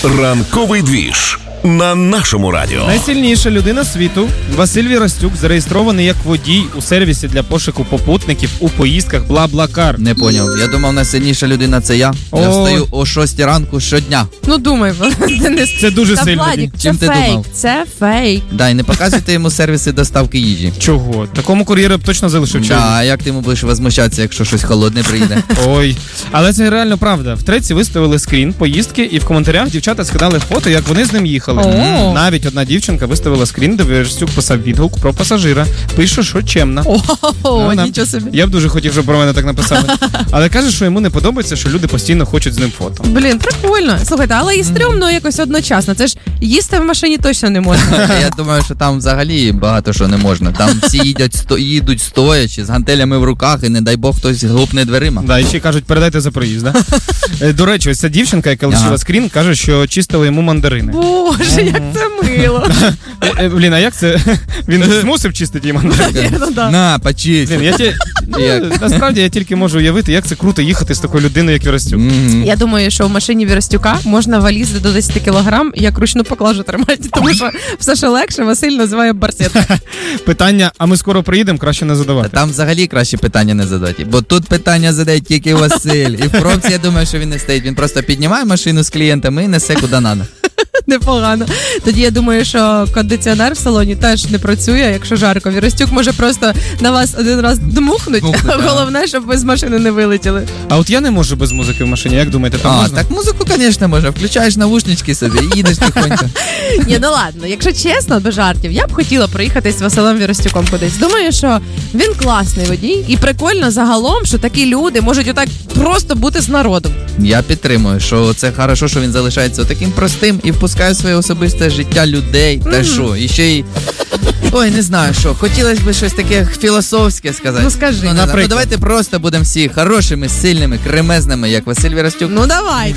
Ранковий двіж на нашому радіо. Найсильніша людина світу Василь Вірастюк зареєстрований як водій у сервісі для пошуку попутників у поїздках BlaBlaCar. Не поняв. Я думав, найсильніша людина це я. Я встаю о 6 ранку щодня. Ну, думай, Денис. Це дуже Та, сильно. Владик, це Чим ти фейк, думав? це фейк. Дай, не показуйте йому сервіси доставки їжі. Чого? Такому кур'єру б точно залишив чай. А як ти йому будеш возмущатися, якщо щось холодне прийде? Ой, але це реально правда. В треці виставили скрін поїздки, і в коментарях дівчата скидали фото, як вони з ним їхали. О. Навіть одна дівчинка виставила скрін, де Вірастюк писав відгук про пасажира. Пише, що чемна. О, Да. нічого собі. Я б дуже хотів, щоб про мене так написали. Але каже, що йому не подобається, що люди постійно хочуть з ним фото. Блін, прикольно. Слухайте, але і стрьомно якось одночасно. Це ж їсти в машині точно не можна. Я думаю, що там взагалі багато що не можна. Там всі їдуть стоячи, з гантелями в руках, і не дай Бог хтось гупне дверима. Да, і ще кажуть, передайте за проїзд, да? До речі, ось ця дівчинка, яка лишила скрін, каже, що чистила йому мандарини. Боже, як це мило. Блін, а як це? Він змусив чистити її мандарини? Ну, да. На, почисть. Блін, насправді я тільки можу уявити, як це круто їхати з такою людиною, як Вірастюк. Я думаю, що в машині Вірастюка можна валізи до 10 кілограм, як ручну поклажу тримати, тому що все, що легше, Василь називає барсет. Питання, а ми скоро приїдемо, краще не задавати. Там взагалі краще питання не задати, бо тут питання задає тільки Василь. І в пробці я думаю, що він не стоїть. Він просто піднімає машину з клієнтами і несе куди треба. Непогано. Тоді я думаю, що кондиціонер в салоні теж не працює, якщо жарко. Вірастюк може просто на вас один раз дмухнуть. Головне, щоб ви з машини не вилетіли. А от я не можу без музики в машині, як думаєте, там А, можна? так музику, звісно, може. Включаєш навушнички собі і їдеш тихонько. Ні, ну ладно, якщо чесно, без жартів, я б хотіла проїхатись з Василем Вірастюком кудись. Думаю, що він класний водій і прикольно загалом, що такі люди можуть отак просто бути з народом. Я підтримую, що це хорошо, що він залишається таким простим і впускає в своє особисте життя людей. Та що, і ще й... Ой, не знаю, що. Хотілося б щось таке філософське сказати. Ну, скажи. Наприклад, давайте просто будемо всі хорошими, сильними, кремезними, як Василь Вірастюк. Ну давай.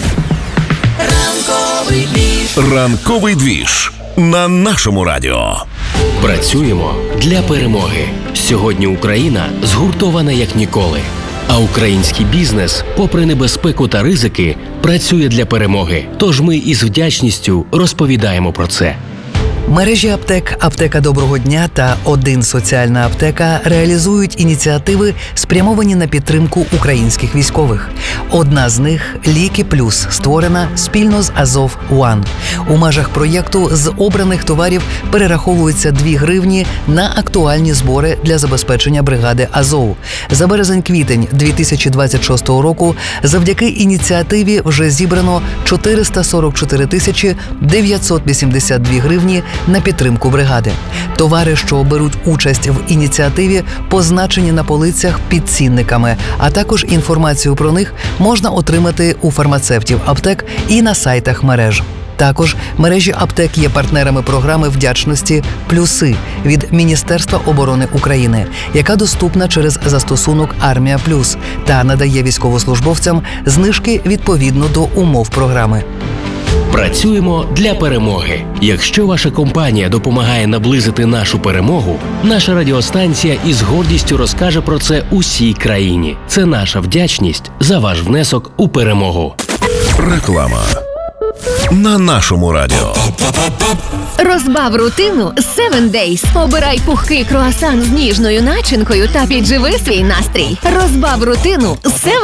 Ранковий двіж на нашому радіо. Працюємо для перемоги. Сьогодні Україна згуртована як ніколи. А український бізнес, попри небезпеку та ризики, працює для перемоги. Тож ми із вдячністю розповідаємо про це. Мережі аптек «Аптека Доброго дня» та «Один соціальна аптека» реалізують ініціативи, спрямовані на підтримку українських військових. Одна з них – «Ліки Плюс», створена спільно з Азов One. У межах проєкту з обраних товарів перераховуються 2 гривні на актуальні збори для забезпечення бригади Азов. За березень-квітень 2026 року завдяки ініціативі вже зібрано 444 тисячі 982 гривні на підтримку бригади. Товари, що беруть участь в ініціативі, позначені на полицях під цінниками, а також інформацію про них можна отримати у фармацевтів аптек і на сайтах мереж. Також мережі аптек є партнерами програми вдячності «Плюси» від Міністерства оборони України, яка доступна через застосунок «Армія Плюс» та надає військовослужбовцям знижки відповідно до умов програми. Працюємо для перемоги. Якщо ваша компанія допомагає наблизити нашу перемогу, наша радіостанція із гордістю розкаже про це усій країні. Це наша вдячність за ваш внесок у перемогу. Реклама на нашому радіо. Розбав рутину з 7 Days. Обирай пухкий круасан з ніжною начинкою та підживи свій настрій. Розбав рутину з 7